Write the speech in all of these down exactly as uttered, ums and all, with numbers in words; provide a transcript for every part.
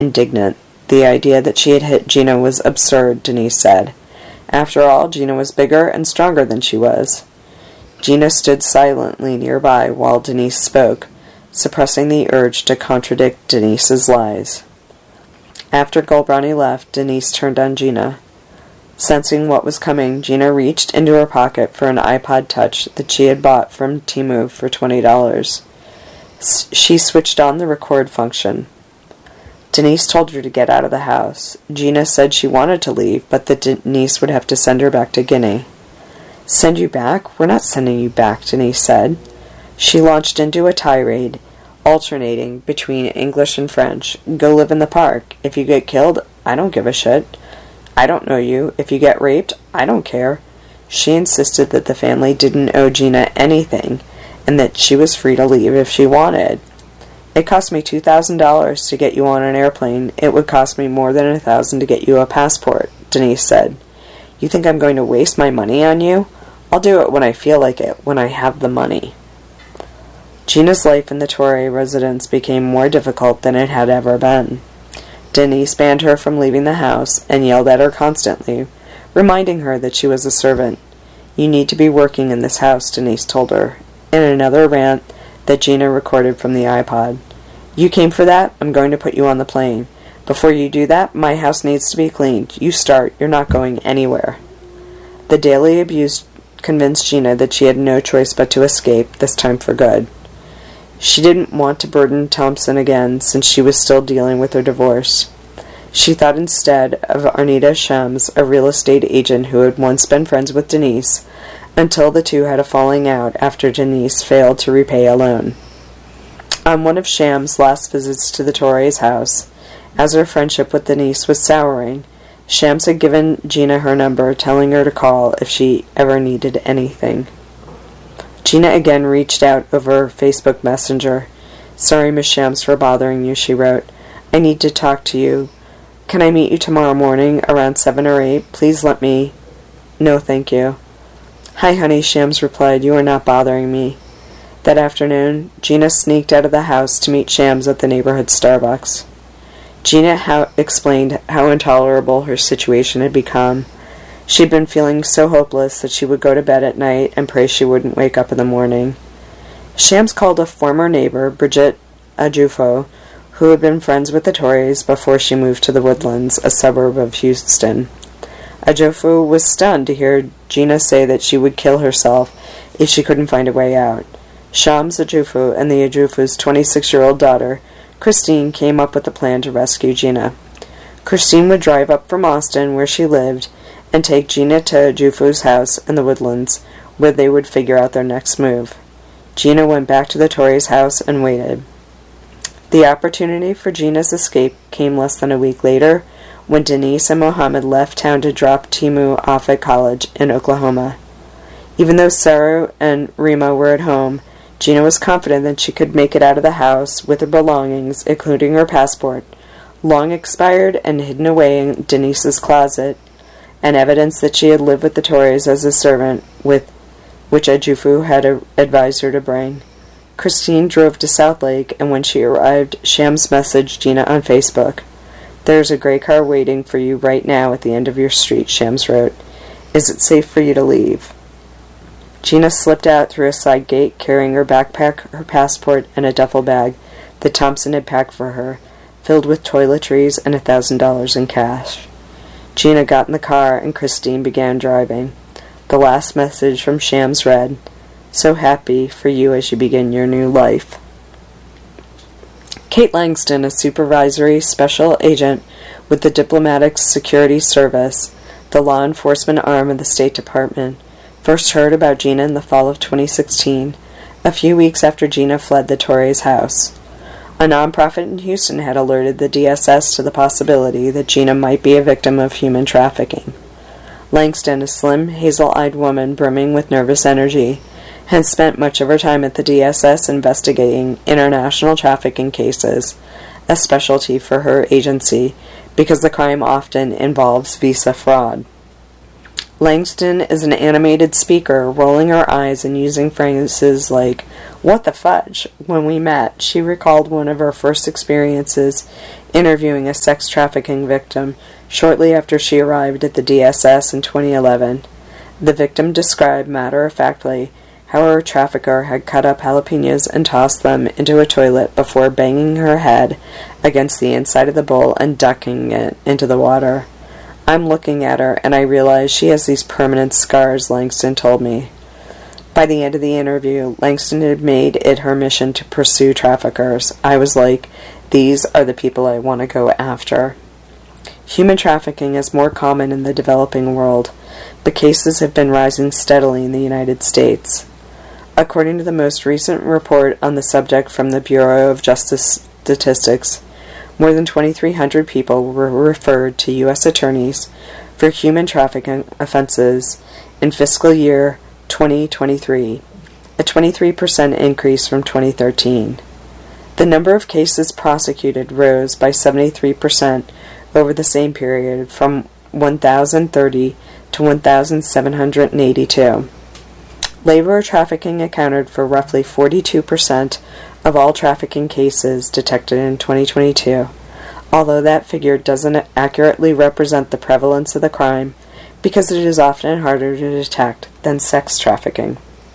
indignant. The idea that she had hit Gina was absurd, Denise said. After all, Gina was bigger and stronger than she was. Gina stood silently nearby while Denise spoke, suppressing the urge to contradict Denise's lies. After Gulbrani left, Denise turned on Gina. Sensing what was coming, Gina reached into her pocket for an iPod Touch that she had bought from Temu for twenty dollars. She switched on the record function. Denise told her to get out of the house. Gina said she wanted to leave, but that Denise would have to send her back to Guinea. "Send you back? We're not sending you back," Denise said. She launched into a tirade, alternating between English and French. "Go live in the park. If you get killed, I don't give a shit. I don't know you. If you get raped, I don't care." She insisted that the family didn't owe Gina anything, and that she was free to leave if she wanted. "It cost me two thousand dollars to get you on an airplane. It would cost me more than a thousand to get you a passport," Denise said. "You think I'm going to waste my money on you? I'll do it when I feel like it, when I have the money." Gina's life in the Torre residence became more difficult than it had ever been. Denise banned her from leaving the house and yelled at her constantly, reminding her that she was a servant. "You need to be working in this house," Denise told her, in another rant that Gina recorded from the iPod. "You came for that? I'm going to put you on the plane. Before you do that, my house needs to be cleaned. You start. You're not going anywhere." The daily abuse convinced Gina that she had no choice but to escape, this time for good. She didn't want to burden Thompson again, since she was still dealing with her divorce. She thought instead of Arnita Shams, a real estate agent who had once been friends with Denise, until the two had a falling out after Denise failed to repay a loan. On one of Shams' last visits to the Torres' house, as her friendship with Denise was souring, Shams had given Gina her number, telling her to call if she ever needed anything. Gina again reached out over Facebook Messenger. "Sorry, Miss Shams, for bothering you," she wrote. "I need to talk to you. Can I meet you tomorrow morning around seven or eight? Please let me..." "No, thank you." "Hi, honey," Shams replied. "You are not bothering me." That afternoon, Gina sneaked out of the house to meet Shams at the neighborhood Starbucks. Gina how- explained how intolerable her situation had become. She'd been feeling so hopeless that she would go to bed at night and pray she wouldn't wake up in the morning. Shams called a former neighbor, Bridget Ajufo, who had been friends with the Torres before she moved to the Woodlands, a suburb of Houston. Ajufo was stunned to hear Gina say that she would kill herself if she couldn't find a way out. Shams Ajufo and the Ajufo's twenty-six-year-old daughter, Christine, came up with a plan to rescue Gina. Christine would drive up from Austin, where she lived, and take Gina to Ajufo's house in the Woodlands, where they would figure out their next move. Gina went back to the Torres' house and waited. The opportunity for Gina's escape came less than a week later, when Denise and Mohammed left town to drop Temu off at college in Oklahoma. Even though Saru and Rima were at home, Gina was confident that she could make it out of the house with her belongings, including her passport, long expired and hidden away in Denise's closet, and evidence that she had lived with the Torres as a servant, with which Ajufo had a- advised her to bring. Christine drove to South Lake, and when she arrived, Shams messaged Gina on Facebook. "There's a gray car waiting for you right now at the end of your street," Shams wrote. "Is it safe for you to leave?" Gina slipped out through a side gate, carrying her backpack, her passport, and a duffel bag that Thompson had packed for her, filled with toiletries and a thousand dollars in cash. Gina got in the car, and Christine began driving. The last message from Shams read, "So happy for you as you begin your new life." Kate Langston, a supervisory special agent with the Diplomatic Security Service, the law enforcement arm of the State Department, first heard about Gina in the fall of twenty sixteen, a few weeks after Gina fled the Torres' house. A nonprofit in Houston had alerted the D S S to the possibility that Gina might be a victim of human trafficking. Langston, a slim, hazel-eyed woman brimming with nervous energy, had spent much of her time at the D S S investigating international trafficking cases, a specialty for her agency, because the crime often involves visa fraud. Langston is an animated speaker, rolling her eyes and using phrases like, "What the fudge?" When we met, she recalled one of her first experiences interviewing a sex trafficking victim shortly after she arrived at the D S S in twenty eleven. The victim described matter-of-factly how her trafficker had cut up jalapenos and tossed them into a toilet before banging her head against the inside of the bowl and ducking it into the water. I'm looking at her, and I realize she has these permanent scars, Langston told me. By the end of the interview, Langston had made it her mission to pursue traffickers. I was like, these are the people I want to go after. Human trafficking is more common in the developing world, but cases have been rising steadily in the United States. According to the most recent report on the subject from the Bureau of Justice Statistics, more than twenty-three hundred people were referred to U S attorneys for human trafficking offenses in fiscal year twenty twenty-three, a twenty-three percent increase from twenty thirteen. The number of cases prosecuted rose by seventy-three percent over the same period, from one thousand thirty to one thousand seven hundred eighty-two. Labor trafficking accounted for roughly forty-two percent of all trafficking cases detected in twenty twenty-two, although that figure doesn't accurately represent the prevalence of the crime because it is often harder to detect than sex trafficking.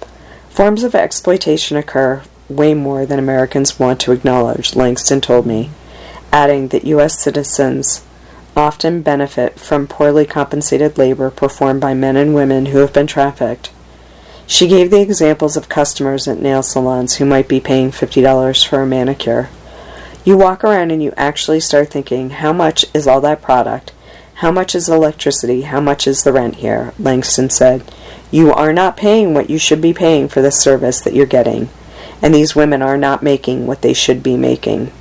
Forms of exploitation occur way more than Americans want to acknowledge, Langston told me, adding that U S citizens often benefit from poorly compensated labor performed by men and women who have been trafficked. She gave the examples of customers at nail salons who might be paying fifty dollars for a manicure. You walk around and you actually start thinking, how much is all that product? How much is electricity? How much is the rent here? Langston said. You are not paying what you should be paying for the service that you're getting, and these women are not making what they should be making.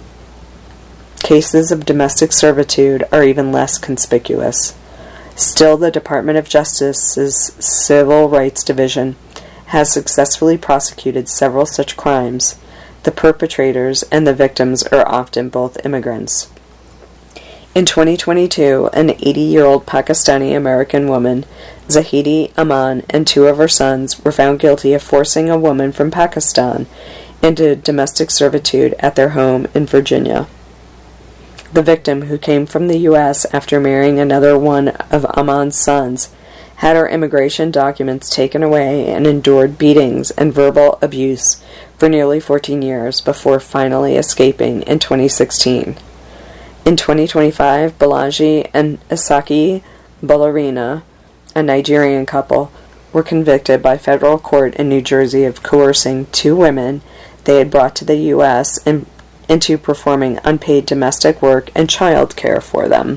Cases of domestic servitude are even less conspicuous. Still, the Department of Justice's Civil Rights Division has successfully prosecuted several such crimes. The perpetrators and the victims are often both immigrants. In twenty twenty-two, an eighty-year-old Pakistani-American woman, Zahidi Aman, and two of her sons were found guilty of forcing a woman from Pakistan into domestic servitude at their home in Virginia. The victim, who came from the U S after marrying another one of Aman's sons, had her immigration documents taken away and endured beatings and verbal abuse for nearly fourteen years before finally escaping in twenty sixteen. In twenty twenty-five, Balaji and Isaki Balarina, a Nigerian couple, were convicted by federal court in New Jersey of coercing two women they had brought to the U S in, into performing unpaid domestic work and child care for them.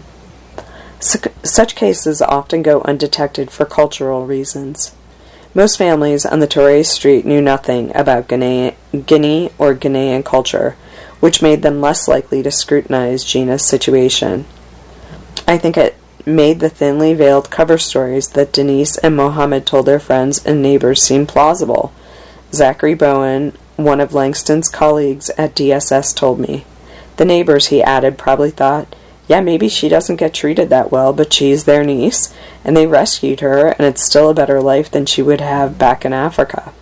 Such cases often go undetected for cultural reasons. Most families on the Torres Street knew nothing about Guinea, Guinea or Ghanaian culture, which made them less likely to scrutinize Gina's situation. I think it made the thinly veiled cover stories that Denise and Mohammed told their friends and neighbors seem plausible. Zachary Bowen, one of Langston's colleagues at D S S, told me. The neighbors, he added, probably thought, yeah, maybe she doesn't get treated that well, but she's their niece, and they rescued her, and it's still a better life than she would have back in Africa.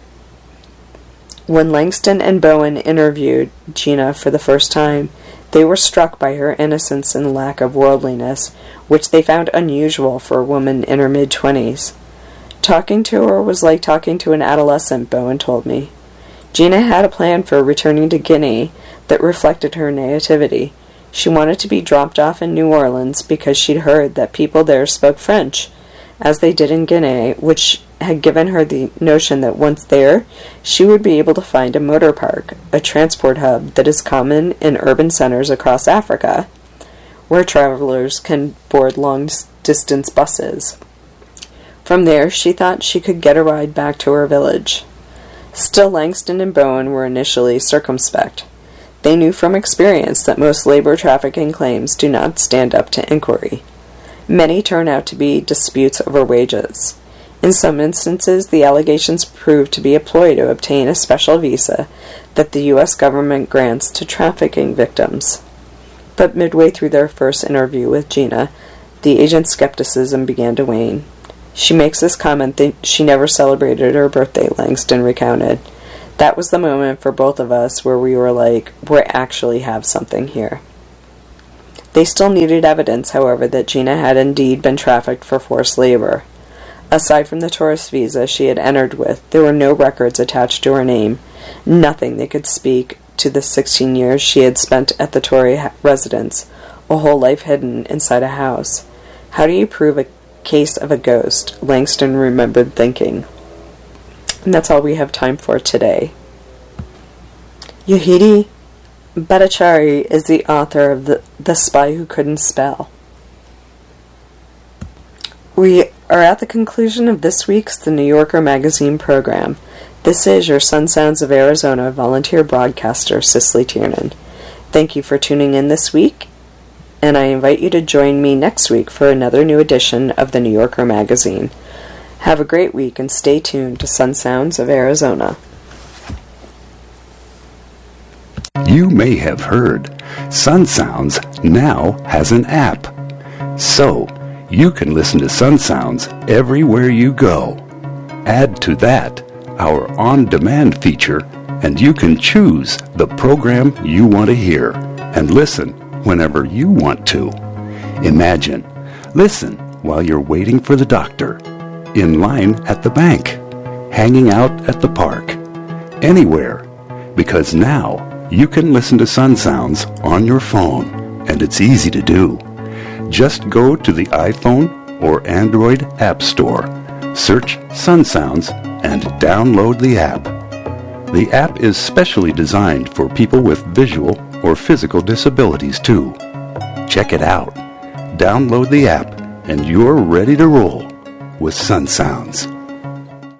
When Langston and Bowen interviewed Gina for the first time, they were struck by her innocence and lack of worldliness, which they found unusual for a woman in her mid-twenties. Talking to her was like talking to an adolescent, Bowen told me. Gina had a plan for returning to Guinea that reflected her nativity. She wanted to be dropped off in New Orleans because she'd heard that people there spoke French, as they did in Guinea, which had given her the notion that once there, she would be able to find a motor park, a transport hub that is common in urban centers across Africa, where travelers can board long-distance buses. From there, she thought she could get a ride back to her village. Still, Langston and Bowen were initially circumspect. They knew from experience that most labor trafficking claims do not stand up to inquiry. Many turn out to be disputes over wages. In some instances, the allegations prove to be a ploy to obtain a special visa that the U S government grants to trafficking victims. But midway through their first interview with Gina, the agent's skepticism began to wane. She makes this comment that she never celebrated her birthday, Langston recounted. That was the moment for both of us where we were like, we actually have something here. They still needed evidence, however, that Gina had indeed been trafficked for forced labor. Aside from the tourist visa she had entered with, there were no records attached to her name, nothing that could speak to the sixteen years she had spent at the Torrey residence, a whole life hidden inside a house. How do you prove a case of a ghost? Langston remembered thinking. And that's all we have time for today. Yehudi Bhattacharya is the author of the, the Spy Who Couldn't Spell. We are at the conclusion of this week's The New Yorker Magazine program. This is your Sun Sounds of Arizona volunteer broadcaster, Cicely Tiernan. Thank you for tuning in this week, and I invite you to join me next week for another new edition of The New Yorker Magazine. Have a great week and stay tuned to Sun Sounds of Arizona. You may have heard Sun Sounds now has an app. So, you can listen to Sun Sounds everywhere you go. Add to that our on-demand feature, and you can choose the program you want to hear and listen whenever you want to. Imagine, listen while you're waiting for the doctor, in line at the bank, hanging out at the park, anywhere, because now you can listen to Sun Sounds on your phone, and it's easy to do. Just go to the iPhone or Android App Store, search Sun Sounds, and download the app. The app is specially designed for people with visual or physical disabilities too. Check it out. Download the app, and you're ready to roll with Sun Sounds.